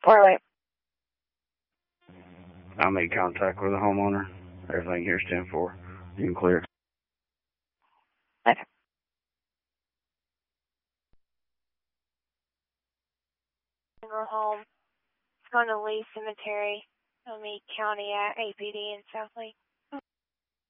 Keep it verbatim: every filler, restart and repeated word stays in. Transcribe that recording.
Farley. I made contact with the homeowner. Everything here stand for. You can clear. Okay. Funeral home. It's going to Lee Cemetery, Meade County at A P D in South Lee.